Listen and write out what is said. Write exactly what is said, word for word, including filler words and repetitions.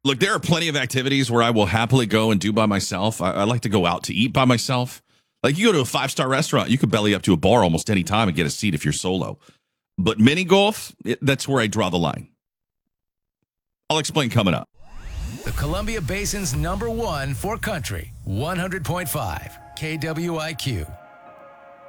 Look, there are plenty of activities where I will happily go and do by myself. I, I like to go out to eat by myself. Like you go to a five star restaurant, you could belly up to a bar almost any time and get a seat if you're solo. But mini golf, it, that's where I draw the line. I'll explain coming up. The Columbia Basin's number one for country, one hundred point five K W I Q.